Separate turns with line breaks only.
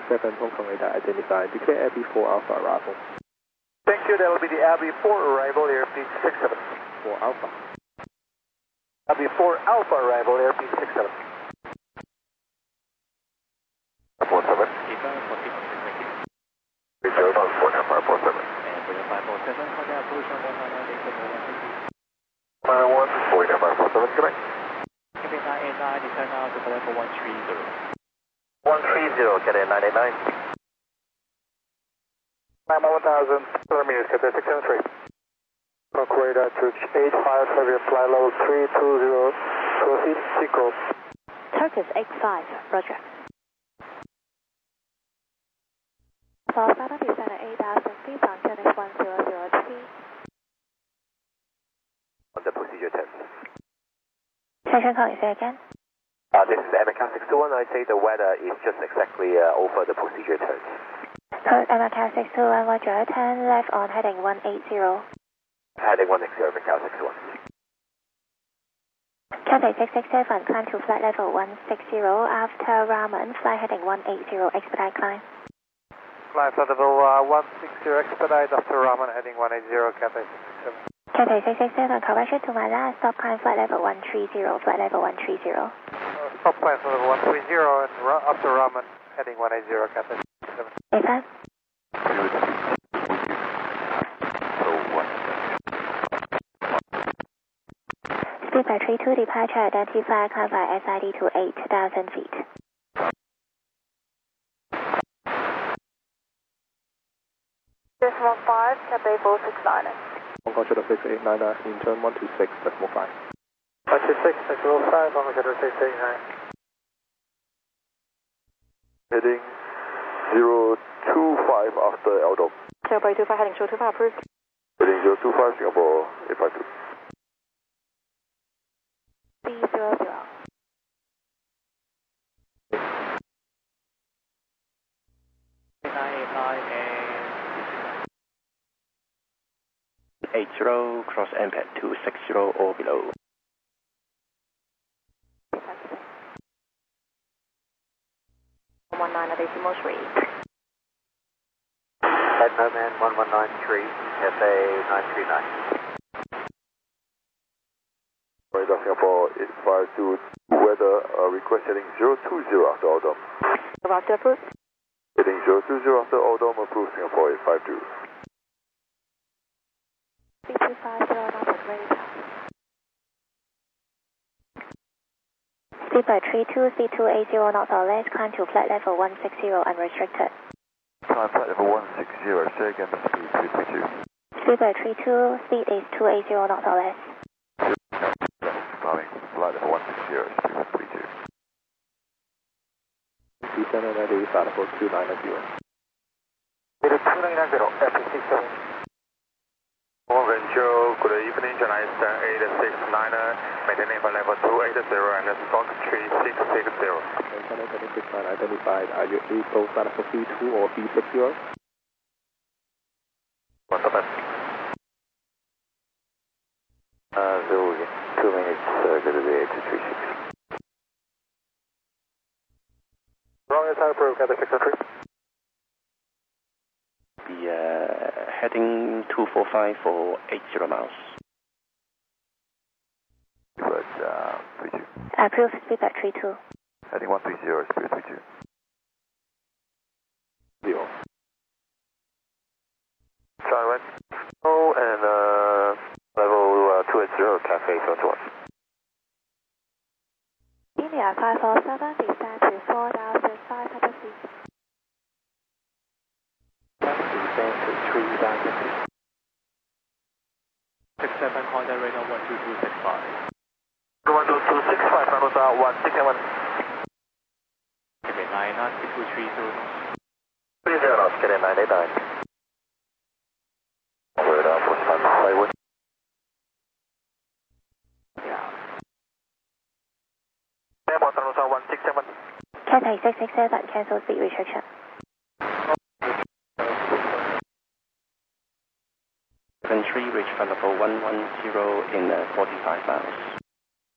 67 Hong Kong radar identified. Declare AB4 Alpha arrival.
Thank you, that will be the AB4 arrival, airspeed 67.
4 Alpha.
AB4 Alpha arrival, airspeed 67. 47. 30547.
And for your 547, contact approach on 199,
114.547, Quebec.
Quebec 989, descend now to level 130.
130, Cadet 989. 1000 millimeters, Cadet 673. Talk radar to 85, heavy fly level 320, proceed, sequel.
Turkish 85, roger. For 7 descend at 8000 feet on Tennis 1002.
On the procedure 10.
Station calling, say again.
This is MCAS 621. I say the weather is just exactly over the procedure turns.
MCAS 621, roger. 10 left on heading 180.
Heading 160, MCAS 621.
Cathay 667, climb to flight level 160. After Raman, fly heading 180, expedite climb.
Flight level 160, expedite after Raman, heading 180, Cathay 667.
Cathay 667, correction to my last, stop climb flight level 130, flight level 130.
Stop climb level 130 and after Raman, heading 180, Cathay 667.
Nathan? Speed by 32, departure, identify, climb by SID to 8,000 feet.
Decimal 5, Cathay 469.
Hong Kong Shuttle 6899, in turn 126, decimal 5.
126, decimal 5, Hong Kong Shuttle 689. Heading 025 after Eldon.
Singapore 25, heading 025, approved.
Heading 025, Singapore 852.
B00.
989 and
80, cross MPAD 260 or below.
Decimal 3.
Headman 1193, FA 939. Radar Singapore 852, weather request heading 020 after Eldon.
After approved.
Heading 020 after Eldon, approved Singapore 852.
B250, not ready pass. Speed by 32, C280 knots or less, climb to flight level 160 unrestricted.
Climb flight level 160, say again, speed 332.
Speed by 32, speed is 280 knots or less.
Climbing flight level 160, speed 332.
Descend at 85 level 290.
2990, FP67. Control, good evening, Chennai 869er, maintaining flight level 280 and Fox 3660.
Chennai 769 identified. Are you able flight level B2 or B60?
What's up, man? 2 minutes, go to the 8236. Wrong inside approve, Cathay 603.
Heading 245 for 80 miles.
But, 32.
Approved, speed by 32.
Heading 130, speed 32.
0.
Try right. Oh, and level 280, Cafe 71.
India 547, descend to 4,500 feet.
Descend to 3,000 feet.
67, contact radar 12265.
12265, numbers are 161.
Quebec 989, 6230.
30 knots, Cadet 989. Radar 45, Highwood.
Yeah.
Airport numbers are 167.
Cathay 667, cancel speed restriction.
73, reach flight level 110 in 45 miles.